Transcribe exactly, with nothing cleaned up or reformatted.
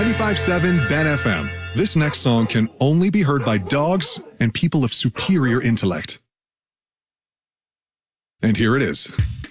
ninety-five point seven Ben F M. This next song can only be heard by dogs and people of superior intellect. And here it is.